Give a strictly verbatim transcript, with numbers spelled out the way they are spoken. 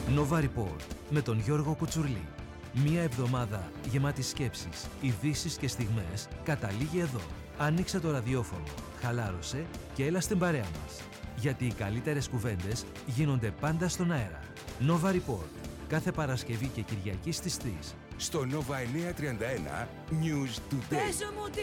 Nova Report με τον Γιώργο Κουτσουρλή. Μία εβδομάδα γεμάτη σκέψεις, ειδήσεις και στιγμές καταλήγει εδώ. Ανοίξε το ραδιόφωνο, χαλάρωσε και έλα στην παρέα μας. Γιατί οι καλύτερες κουβέντες γίνονται πάντα στον αέρα. Nova Report. Κάθε Παρασκευή και Κυριακή στις τρεις. Στο Nova εννιακόσια τριάντα ένα News Today. Πες μου τι